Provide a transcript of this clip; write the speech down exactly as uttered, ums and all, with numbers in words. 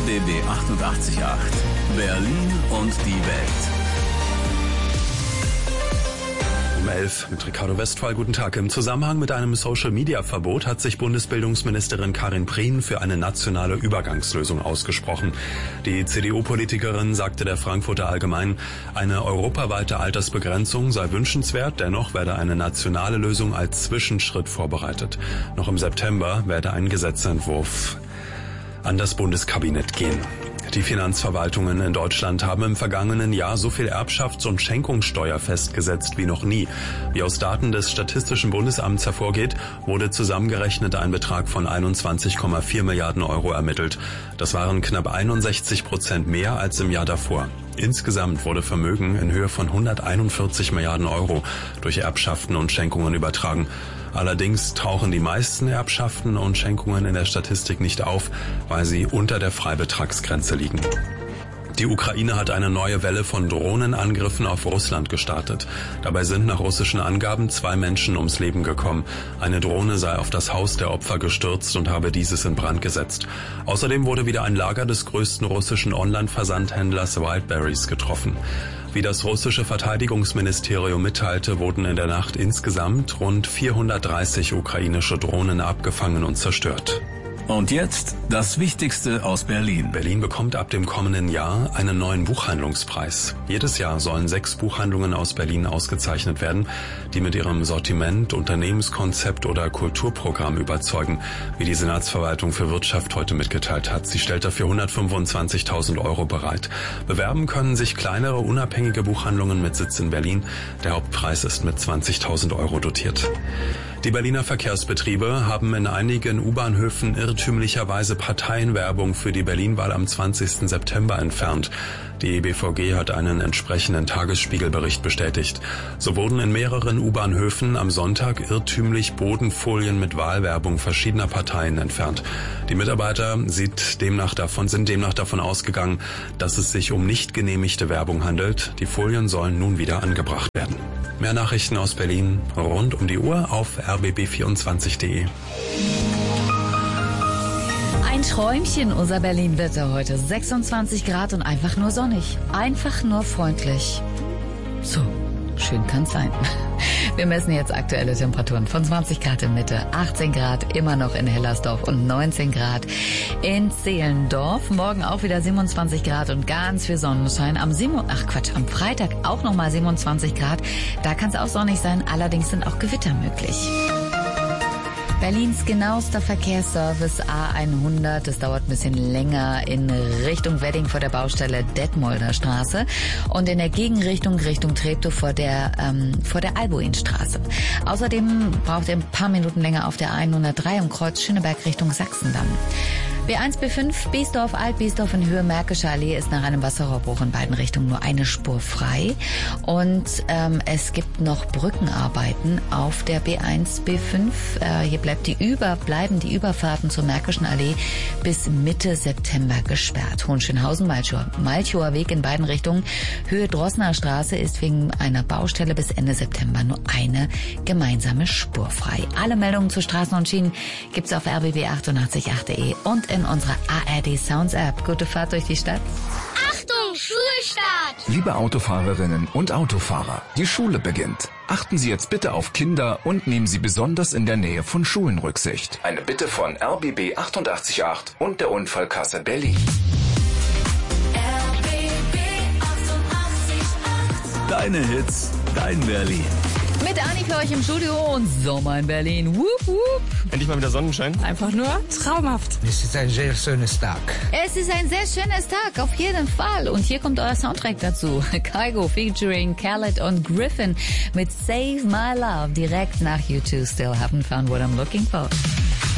B B achtundachtzig Komma acht. Berlin und die Welt. Um elf mit Ricardo Westphal. Guten Tag. Im Zusammenhang mit einem Social-Media-Verbot hat sich Bundesbildungsministerin Karin Prien für eine nationale Übergangslösung ausgesprochen. Die C D U-Politikerin sagte der Frankfurter Allgemeinen, eine europaweite Altersbegrenzung sei wünschenswert, dennoch werde eine nationale Lösung als Zwischenschritt vorbereitet. Noch im September werde ein Gesetzentwurf an das Bundeskabinett gehen. Die Finanzverwaltungen in Deutschland haben im vergangenen Jahr so viel Erbschafts- und Schenkungssteuer festgesetzt wie noch nie. Wie aus Daten des Statistischen Bundesamts hervorgeht, wurde zusammengerechnet ein Betrag von einundzwanzig Komma vier Milliarden Euro ermittelt. Das waren knapp einundsechzig Prozent mehr als im Jahr davor. Insgesamt wurde Vermögen in Höhe von hunderteinundvierzig Milliarden Euro durch Erbschaften und Schenkungen übertragen. Allerdings tauchen die meisten Erbschaften und Schenkungen in der Statistik nicht auf, weil sie unter der Freibetragsgrenze liegen. Die Ukraine hat eine neue Welle von Drohnenangriffen auf Russland gestartet. Dabei sind nach russischen Angaben zwei Menschen ums Leben gekommen. Eine Drohne sei auf das Haus der Opfer gestürzt und habe dieses in Brand gesetzt. Außerdem wurde wieder ein Lager des größten russischen Online-Versandhändlers Wildberries getroffen. Wie das russische Verteidigungsministerium mitteilte, wurden in der Nacht insgesamt rund vierhundertdreißig ukrainische Drohnen abgefangen und zerstört. Und jetzt das Wichtigste aus Berlin. Berlin bekommt ab dem kommenden Jahr einen neuen Buchhandlungspreis. Jedes Jahr sollen sechs Buchhandlungen aus Berlin ausgezeichnet werden, die mit ihrem Sortiment, Unternehmenskonzept oder Kulturprogramm überzeugen, wie die Senatsverwaltung für Wirtschaft heute mitgeteilt hat. Sie stellt dafür hundertfünfundzwanzigtausend Euro bereit. Bewerben können sich kleinere, unabhängige Buchhandlungen mit Sitz in Berlin. Der Hauptpreis ist mit zwanzigtausend Euro dotiert. Die Berliner Verkehrsbetriebe haben in einigen U-Bahnhöfen irrtümlicherweise Parteienwerbung für die Berlin-Wahl am zwanzigsten September entfernt. Die B V G hat einen entsprechenden Tagesspiegelbericht bestätigt. So wurden in mehreren U-Bahnhöfen am Sonntag irrtümlich Bodenfolien mit Wahlwerbung verschiedener Parteien entfernt. Die Mitarbeiter sieht demnach davon, sind demnach davon ausgegangen, dass es sich um nicht genehmigte Werbung handelt. Die Folien sollen nun wieder angebracht werden. Mehr Nachrichten aus Berlin rund um die Uhr auf r b b vierundzwanzig punkt d e. Ein Träumchen, unser Berlin-Wetter heute. sechsundzwanzig Grad und einfach nur sonnig. Einfach nur freundlich. So, schön kann's sein. Wir messen jetzt aktuelle Temperaturen von zwanzig Grad in Mitte, achtzehn Grad immer noch in Hellersdorf und neunzehn Grad in Zehlendorf. Morgen auch wieder siebenundzwanzig Grad und ganz viel Sonnenschein. Am sieben, ach Quatsch, am Freitag auch nochmal siebenundzwanzig Grad. Da kann es auch sonnig sein, allerdings sind auch Gewitter möglich. Berlins genauester Verkehrsservice A hundert. Es dauert ein bisschen länger in Richtung Wedding vor der Baustelle Detmolder Straße und in der Gegenrichtung Richtung Treptow vor der ähm, vor der Albuinstraße. Außerdem braucht ihr ein paar Minuten länger auf der hundertdrei am Kreuz Schöneberg Richtung Sachsendamm. B eins, B fünf, Biesdorf, Alt-Biesdorf in Höhe Märkische Allee ist nach einem Wasserrohrbruch in beiden Richtungen nur eine Spur frei. Und ähm, es gibt noch Brückenarbeiten auf der B eins, B fünf. Äh, hier bleibt die über, bleiben die Überfahrten zur Märkischen Allee bis Mitte September gesperrt. Hohenschönhausen, Malchower, Malchower Weg in beiden Richtungen. Höhe Drossner Straße ist wegen einer Baustelle bis Ende September nur eine gemeinsame Spur frei. Alle Meldungen zu Straßen und Schienen gibt's auf r b b achtundachtzig Komma acht punkt d e und in unserer A R D Sounds App. Gute Fahrt durch die Stadt. Achtung, Schulstart! Liebe Autofahrerinnen und Autofahrer, die Schule beginnt. Achten Sie jetzt bitte auf Kinder und nehmen Sie besonders in der Nähe von Schulen Rücksicht. Eine Bitte von R B B achtundachtzig Komma acht und der Unfallkasse Berlin. R B B achtundachtzig Komma acht. Deine Hits, dein Berlin. Mit Anni für euch im Studio und Sommer in Berlin. Wupp, wupp. Endlich mal wieder Sonnenschein. Einfach nur traumhaft. Es ist ein sehr schönes Tag. Es ist ein sehr schönes Tag, auf jeden Fall. Und hier kommt euer Soundtrack dazu. Kygo featuring Khaled und Griffin mit Save My Love direkt nach U two. Still haven't found what I'm looking for.